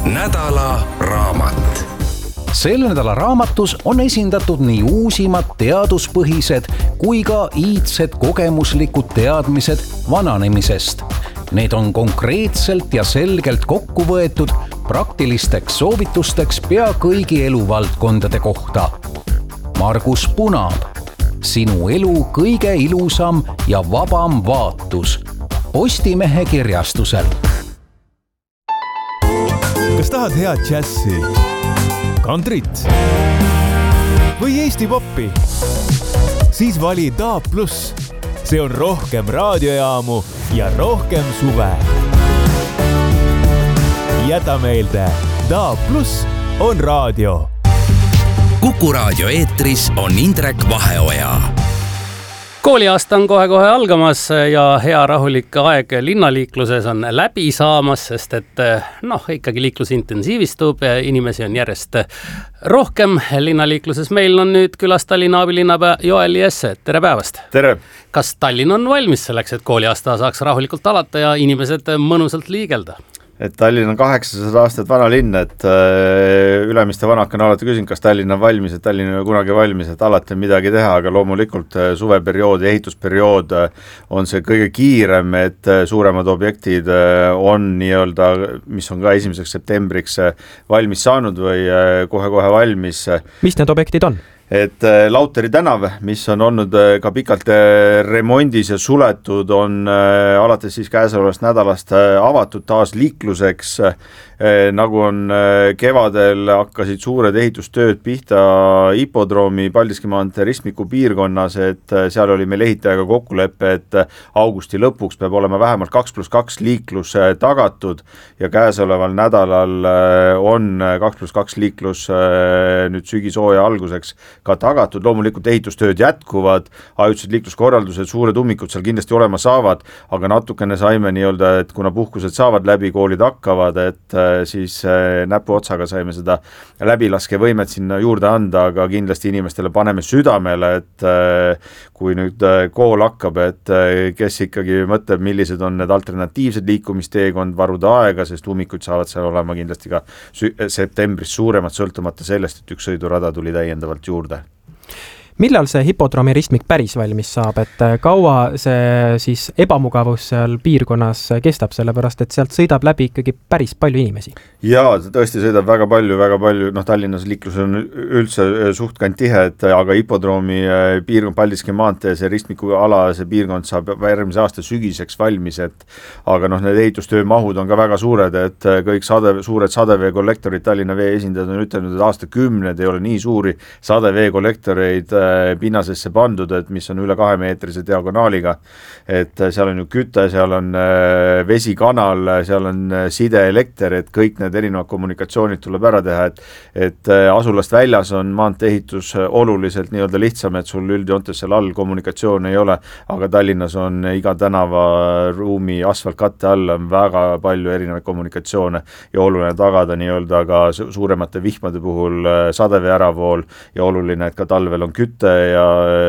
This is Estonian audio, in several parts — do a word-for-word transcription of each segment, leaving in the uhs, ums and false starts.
nädala raamat. Selle nädala raamatus on esindatud nii uusimad teaduspõhised kui ka iidsed kogemuslikud teadmised vananemisest. Need on konkreetselt ja selgelt kokku võetud praktilisteks soovitusteks pea kõigi eluvaldkondade kohta. Margus Punaab, sinu elu kõige ilusam ja vabam vaatus. Postimehe kirjastusel. Kas tahad head džässi, kantrit või Eesti poppi? Siis vali D A B plus. See on rohkem raadiojaamu ja rohkem suve. Jäta meelde, D A B plus on raadio. Kuku raadio eetris on Indrek Vaheoja. Kooliaasta on kohe-kohe algamas ja hea rahulik aeg linnaliikluses on läbi saamas, sest et noh, ikkagi liiklus intensiivistub, inimesi on järjest rohkem linnaliikluses. Meil on nüüd külas Tallinna abilinnapea Joel Jesse. Tere päevast! Tere! Kas Tallinn on valmis selleks, et kooliaasta saaks rahulikult alata ja inimesed mõnusalt liigelda? Et Tallinn on kaheksasada aastat vana linn, et äh, Ülemiste vanak on alati küsinud, kas Tallinn on valmis, et Tallinn on kunagi valmis, et alati on midagi teha, aga loomulikult äh, suveperiood ja ehitusperiood äh, on see kõige kiirem, et äh, suuremad objektid äh, on nii-öelda, mis on ka esimeseks septembriks äh, valmis saanud või äh, kohe-kohe valmis. Mis need objektid on? Et Lauteri tänav, mis on olnud ka pikalt remondis ja suletud, on alates siis käesolevast nädalast avatud taas liikluseks, nagu on kevadel hakkasid suured ehitustööd pihta hipodroomi Paldiski maantee ristmiku piirkonnas, et seal oli meil ehitajaga kokkulepe, et augusti lõpuks peab olema vähemalt kaks pluss kaks liiklus tagatud ja käesoleval nädalal on kaks pluss kaks liiklus nüüd sügisooja alguseks ka tagatud. Loomulikult ehitustööd jätkuvad, ajutised liikluskorraldused, suured ummikud seal kindlasti olema saavad, aga natukene saime nii-öelda, et kuna puhkused saavad läbi, koolid hakkavad, et siis näpu otsaga saime seda läbilaskevõimet sinna juurde anda, aga kindlasti inimestele paneme südamele, et kui nüüd kool hakkab, et kes ikkagi mõtleb, millised on need alternatiivsed liikumisteekond, varuda aega, sest ummikuid saavad seal olema kindlasti ka septembris suuremad, sõltumata sellest, et üks sõidurada tuli täiendavalt juurde. Millal see hipodroomi ristmik päris valmis saab, et kaua see siis ebamugavus seal piirkonnas kestab, sellepärast et sealt sõidab läbi ikkagi päris palju inimesi? Jaa, tõesti sõidab väga palju, väga palju, noh Tallinnas liiklus on üldse suhtkant tihe, et aga hipodroomi piirkond, Paldiski maantee, see ristmiku ala, see piirkond saab järgmise aasta sügiseks valmis, et aga noh, need ehitustöö mahud on ka väga suured, et kõik sade, suured sadevee kollektorid, Tallinna vee esindajad on ütelnud, et aastakümned ei ole nii suuri sadevee kollektoreid pinnasesse pandud, et mis on üle kahe meetrise diagonaaliga, et seal on ju küte, seal on vesikanal, seal on sideelekter, et kõik need erinevad kommunikatsioonid tuleb ära teha, et, et asulast väljas on maanteehitus oluliselt nii-öelda lihtsam, et sul üldjoontes seal all kommunikatsioon ei ole, aga Tallinnas on iga tänava ruumi asfaltkatte all on väga palju erinevaid kommunikatsioone ja oluline tagada nii-öelda ka suuremate vihmade puhul sadevee äravool ja oluline, et ka talvel on kütte ja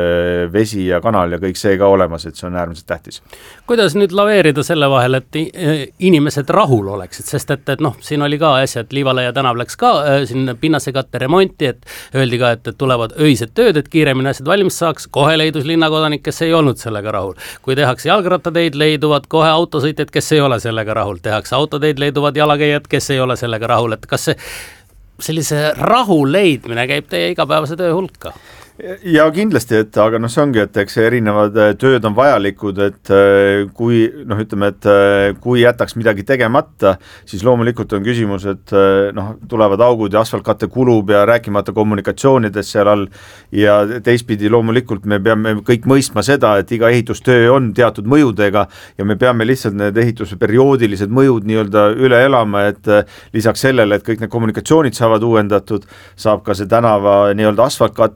vesi ja kanal ja kõik see ka olemas, et see on äärmiselt tähtis. Kuidas nüüd laveerida selle vahel, et inimesed rahul oleksid, sest et, et noh, siin oli ka asja, et Liivalaia tänav läks ka siin pinnasekatte remonti, et öeldi ka, et tulevad öised tööd, et kiiremini asjad valmis saaks, kohe leidus linnakodanik, kes ei olnud sellega rahul. Kui tehakse jalgrattateid, leiduvad kohe autosõitjad, kes ei ole sellega rahul, tehakse autoteid, leiduvad jalakäijad, kes ei ole sellega rahul, et kas see sellise rahu leidmine käib teie igapäevase töö hulka? Ja kindlasti, et aga noh, see ongi, et eks erinevad tööd on vajalikud, et kui noh, ütleme, et kui jätaks midagi tegemata, siis loomulikult on küsimus, et noh, tulevad augud ja asfaltkatte kulub ja rääkimata kommunikatsioonidest seal all ja teistpidi loomulikult me peame kõik mõistma seda, et iga ehitustöö on teatud mõjudega ja me peame lihtsalt need ehituse perioodilised mõjud nii-öelda üle elama, et lisaks sellele, et kõik need kommunikatsioonid saavad uuendatud, saab ka see tänava nii-öelda asfaltkatte uue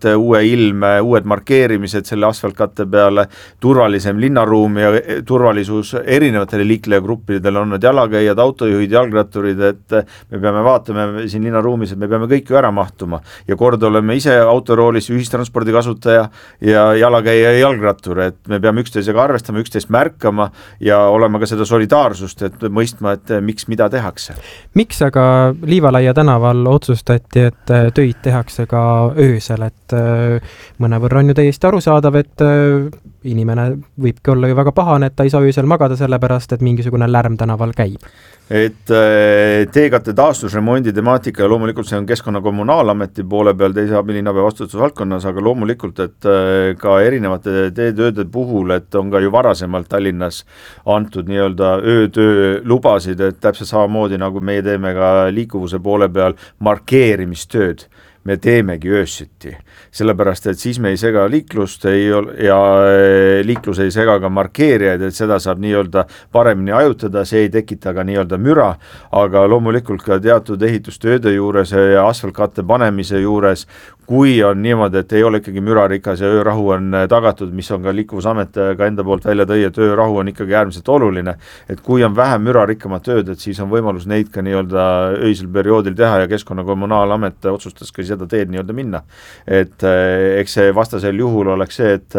ilm, uued markeerimised selle asfaltkatte peale, turvalisem linnaruum ja turvalisus erinevatele liiklejagruppidele, on nad jalakäijad, autojuhid, jalgratturid, et me peame vaatama siin linnaruumis, et me peame kõik ju ära mahtuma ja kord oleme ise autoroolis ühistranspordi kasutaja ja jalakäija ja jalgrattur, et me peame üksteisega arvestama, üksteist märkama ja olema ka seda solidaarsust, et mõistma, et miks mida tehakse. Miks aga Liivalaia tänaval otsustati, et töid tehakse ka öösel, et mõnevõrra on ju täiesti arusaadav, et inimene võibki olla ju väga pahane, et ta ei saa öösel magada sellepärast, et mingisugune lärm tänaval käib. Et teekatte taastusremondi temaatika ja loomulikult see on Keskkonna Kommunaalameti poole peal teise abilinnapea vastutusvaldkonnas, aga loomulikult, et ka erinevate teetööde puhul, et on ka ju varasemalt Tallinnas antud nii-öelda öötöö lubasid, et täpselt samamoodi nagu meie teeme ka liikuvuse poole peal markeerimistööd. Me teemegi öösiti, sellepärast, et siis me ei sega liiklust ei ole, ja liiklus ei sega ka markeerijaid, et seda saab nii-öelda paremini ajutada, see ei tekita ka nii-öelda müra, aga loomulikult ka teatud ehitustööde juures ja asfaltkatte panemise juures, kui on niimoodi, et ei ole ikkagi mürarikas ja öörahu on tagatud, mis on ka Liikuvusamet ka enda poolt välja tõi, et öörahu on ikkagi äärmiselt oluline, et kui on vähem mürarikkamat tööd, et siis on võimalus neid ka nii-öelda öisel perioodil teha ja Keskkonna Kommunaalamet otsustas ka seda teed nii-öelda minna. Et eks see vastasel juhul oleks see, et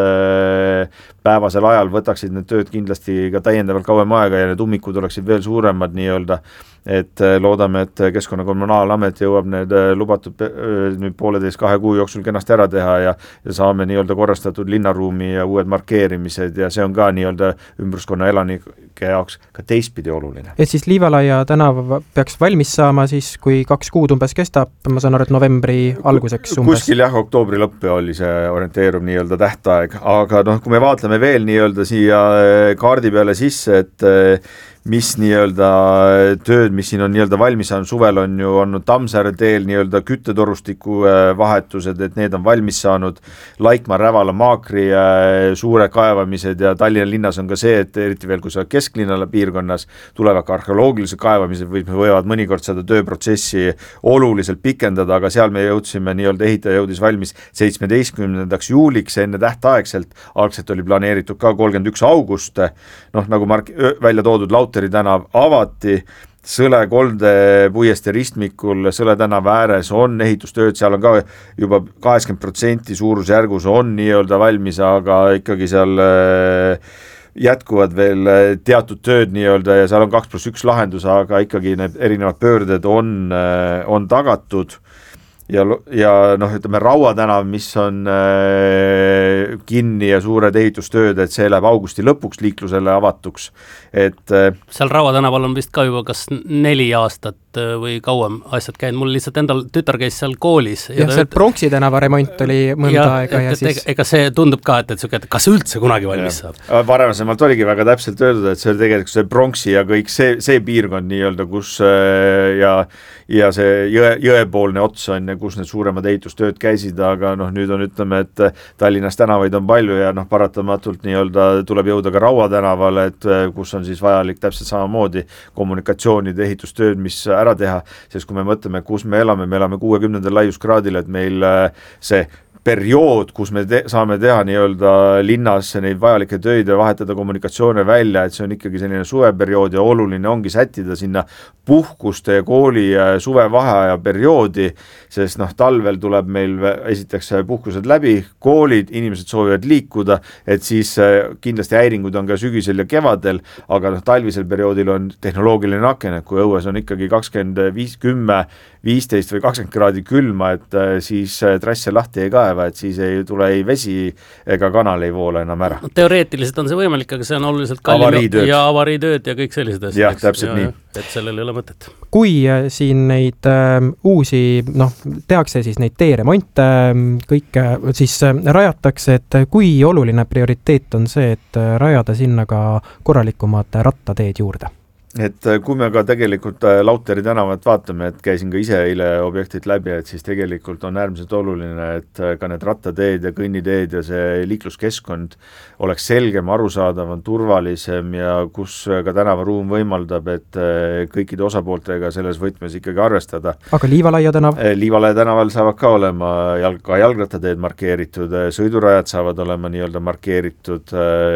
päevasel ajal võtaksid need tööd kindlasti ka täiendavalt kauem aega ja need ummikud oleksid veel suuremad nii-öelda, et loodame, et Keskkonna Kommunaalamet jõuab need lubatud nüüd pooleteist kahe kuu jooksul kenasti ära teha ja, ja saame nii-öelda korrastatud linnaruumi ja uued markeerimised ja see on ka nii-öelda ümbruskonna elanike jaoks ka teistpidi oluline. Et siis Liivalaia tänav peaks valmis saama siis, kui kaks kuud umbes kestab, ma saan aru, et novembri alguseks umbes. Kuskil jah, oktoobri lõppu oli see orienteerub nii-öelda tähtaeg, aga noh, kui me vaatleme veel nii-öelda siia kaardi peale sisse, et mis nii-öelda tööd, mis siin on nii-öelda valmis saanud, suvel on ju olnud Tammsaare teel nii-öelda küttetorustiku vahetused, et need on valmis saanud, Laikmaa, Rävala, Maakri suure kaevamised ja Tallinna linnas on ka see, et eriti veel, kui sa kesklinnale piirkonnas tulevad ka arheoloogilised kaevamised või võivad mõnikord seda tööprotsessi oluliselt pikendada, aga seal me jõudsime nii-öelda ehitaja jõudis valmis seitsmeteistkümnendaks juuliks enne tähtaegselt, algselt oli planeeritud ka kolmkümmend üks august, noh nagu mark- välja toodud laut tänav avati, Sõle kolde puieste ristmikul Sõle tänava ääres on ehitustööd, seal on ka juba kaheksakümmend protsenti suurusjärgus on nii-öelda valmis, aga ikkagi seal jätkuvad veel teatud tööd nii-öelda ja seal on kaks pluss üks lahendus, aga ikkagi need erinevad pöörded on, on tagatud. Ja, ja noh, ütleme Raua tänav, mis on äh, kinni ja suured ehitustööd, et see läheb augusti lõpuks liiklusele avatuks. Et, äh, seal Raua tänaval on vist ka juba kas neli aastat või kauem asjad käinud, mul lihtsalt endal tütar käis seal koolis. Ja, ja seal üt... Pronksi tänava remont oli mõnda ja, aega ja et, siis... Ega see tundub ka, et, et, et kas üldse kunagi valmis ja. Saab? Varasemalt oligi väga täpselt öeldud, et see oli tegelikult see Pronksi ja kõik see, see piirkond nii-öelda, kus ja, ja see jõe, jõepoolne ots on ja kus need suuremad ehitustööd käisid, aga noh, nüüd on ütleme, et Tallinnas tänavaid on palju ja noh, paratamatult nii-öelda tuleb jõuda ka Raua tänavale, et kus on siis vajalik täpselt samamoodi kommunikatsioonide ehitustööd, mis ära teha, sest kui me mõtleme, kus me elame, me elame kuuekümnendal laiuskraadil, et meil see periood, kus me te saame teha nii-öelda linnas neid vajalikke töid ja vahetada kommunikatsioone välja, et see on ikkagi selline suveperiood ja oluline ongi sättida sinna puhkuste ja kooli suvevaheaja perioodi, sest noh, talvel tuleb meil esiteks puhkused läbi, koolid, inimesed soovivad liikuda, et siis kindlasti häiringud on ka sügisel ja kevadel, aga noh, talvisel perioodil on tehnoloogiline aken, et kui õues on ikkagi kakskümmend viis, kümme, viisteist või kakskümmend kraadi külma, et siis trasse lahti ei kaeva, et siis ei tule ei vesi ega kanal ei voole enam ära. Teoreetiliselt on see võimalik, aga see on oluliselt kallim ja avariitööd ja kõik sellised asjad. Jah, täpselt ja, nii. Et sellel ei ole mõtet. Kui siin neid äh, uusi, noh, tehakse siis neid teeremonte, kõik äh, siis äh, rajatakse, et kui oluline prioriteet on see, et äh, rajada sinna ka korralikumad rattateed juurde? et kui me ka tegelikult Lauteri tänavat vaatame, et käisin ka ise eile objektit läbi, et siis tegelikult on äärmiselt oluline, et ka need rattateed ja kõnniteed ja see liikluskeskkond oleks selgem, arusaadavam, turvalisem ja kus ka tänavaruum võimaldab, et kõikide osapooltega selles võtmes ikkagi arvestada. Aga Liivalaia tänav? Liivalaia tänaval saavad ka olema jalg, ka jalgrattateed markeeritud, sõidurajad saavad olema nii-öelda markeeritud,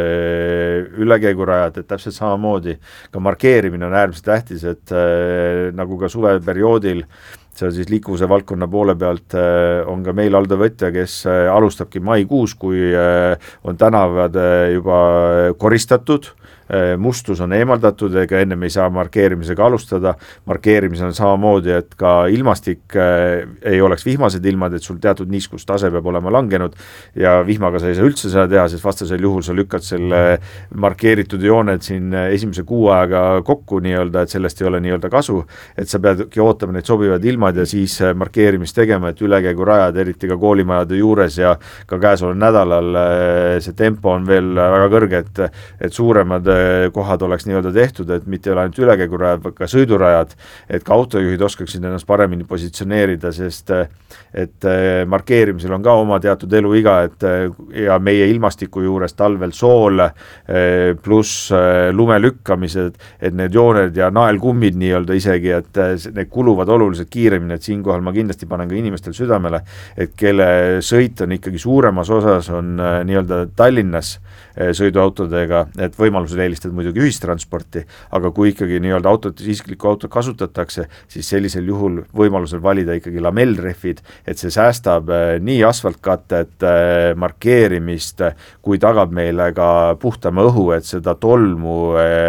ülekäigurajad, et täpselt samamoodi ka markeeritud on äärmiselt tähtis, et äh, nagu ka suveperioodil, see on siis liikuvuse valdkonna poole pealt, äh, on ka meil aldavõtja, kes äh, alustabki maikuus, kui äh, on tänavad äh, juba koristatud, mustus on eemaldatud, ega ennem ei saa markeerimisega alustada, markeerimisel on samamoodi, et ka ilmastik äh, ei oleks vihmased ilmad, et sul teatud niiskustase peab olema langenud ja vihmaga sa ei saa üldse seda teha, sest vastasel juhul sa lükkad selle markeeritud jooned siin esimese kuu aega kokku nii-öelda, et sellest ei ole nii-öelda kasu, et sa peadki ootama neid sobivad ilmad ja siis markeerimist tegema, et ülekäigurajad, eriti ka koolimajade juures ja ka käesoleval nädalal see tempo on veel väga kõrge, et, et suuremad kohad oleks nii-öelda tehtud, et mitte ole ainult ülekäigurajad, vaid ka sõidurajad, et ka autojuhid oskaksid ennast paremini positsioneerida, sest et markeerimisel on ka oma teatud eluiga, et ja meie ilmastiku juures talvel sool pluss lume lükkamised, et need jooned ja naelkummid nii-öelda isegi, et need kuluvad oluliselt kiiremini, et siinkohal ma kindlasti panen ka inimestel südamele, et kelle sõit on ikkagi suuremas osas on nii-öelda Tallinnas sõiduautodega, et võimalusel eelistad muidugi ühistransporti, aga kui ikkagi nii-öelda autot, isiklikku autot kasutatakse, siis sellisel juhul võimalusel valida ikkagi lamellrehvid, et see säästab nii asfaltkatet, markeerimist, kui tagab meile ka puhtama õhu, et seda tolmu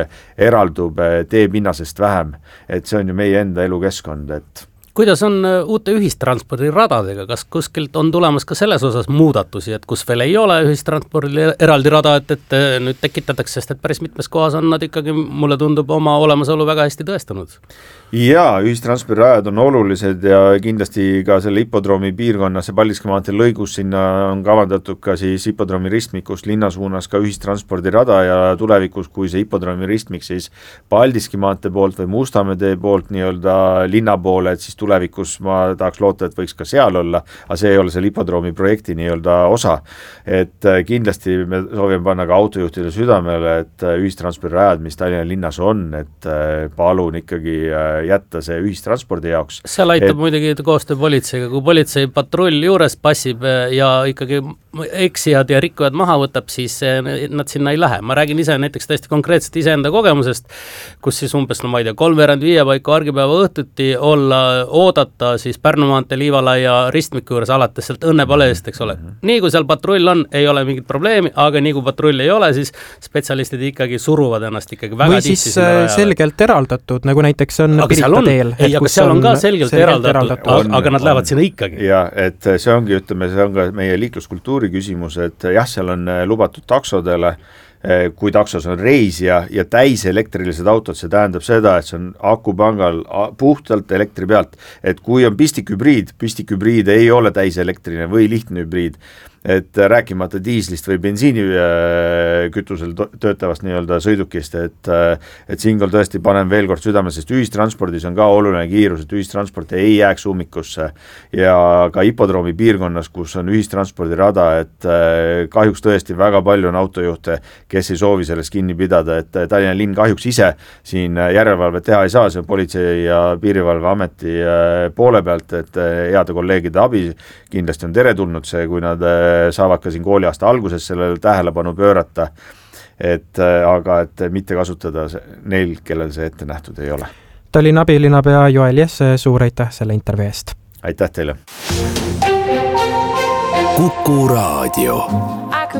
eraldub teepinnasest vähem. Et see on ju meie enda elukeskkond, et kuidas on uute ühistranspordiradadega, kas kuskilt on tulemas ka selles osas muudatusi, et kus veel ei ole ühistranspordil eraldi rada, et, et nüüd tekitatakse, sest et päris mitmes kohas on nad ikkagi, mulle tundub, oma olemasolu väga hästi tõestanud? Jaa, ühistranspordirajad on olulised ja kindlasti ka selle hipodroomi piirkonnas ja Paldiski maantee lõigus sinna on kavandatud ka siis hipodroomi ristmikust linna suunas ka ühistranspordirada ja tulevikus, kui see hipodroomi ristmik siis Paldiski maantee poolt või Mustamäe tee poolt nii-öelda linna poole, et siis tulevikus ma tahaks loota, et võiks ka seal olla, aga see ei ole selle hipodroomi projekti nii-öelda osa. Et kindlasti me soovime panna ka autojuhtide südamele, et ühistranspordirajad, mis Tallinna linnas on, et palun ikkagi jätta see ühistranspordi jaoks. Seal aitab et... muidugi koostöö politseiga, kui politsei patrull juures passib ja ikkagi eksijad ja rikkujad maha võtab, siis nad sinna ei lähe. Ma räägin ise näiteks täiesti konkreetselt iseenda kogemusest, kus siis umbes, no ma ei tea, kolmveerand viie paiku argipäeva õhtuti olla, oodata siis Pärnu maantee Liivalaia ristmiku juures alates sealt õnnepaleest, eks ole. Nii kui seal patrull on, ei ole mingit probleemi, aga nii kui patrull ei ole, siis spetsialistid ikkagi suruvad ennast ikkagi väga või siis selgelt eraldatud, nagu näiteks on aga Pirita teel. Ei, aga seal on, on ka selgelt, selgelt eraldatud, eraldatud, aga nad lähevad on, sinna ikkagi. Ja, et see ongi, ütleme, see on ka meie liikluskultuuri küsimus, et jah, seal on lubatud taksodele, kui taksos on reisija ja täis elektrilised autod, see tähendab seda, et see on akupangal puhtalt elektri pealt, et kui on pistikhübriid, pistikhübriid ei ole täis elektriline või lihtne hübriid, et rääkimata diislist või bensiinikütusel töötavast nii-öelda sõidukist, et, et siinkohal tõesti panen veel kord südame, sest ühistranspordis on ka oluline kiirus, et ühistransport ei jääks ummikusse ja ka hipodroomi piirkonnas, kus on ühistranspordirada, et kahjuks tõesti väga palju on autojuhte, kes ei soovi sellest kinni pidada, et Tallinna linn kahjuks ise siin järelevalvet teha ei saa, see on politsei ja piirivalveameti poole pealt, et heade kolleegide abi kindlasti on teretulnud see, kui nad saavad ka siin kooliaasta alguses sellele tähelepanu pöörata, et aga et mitte kasutada neil, kellel see ette nähtud ei ole. Tallinna abilinnapea Joel Jesse, suur aitäh selle intervjuu eest. Aitäh teile. Kuku Raadio.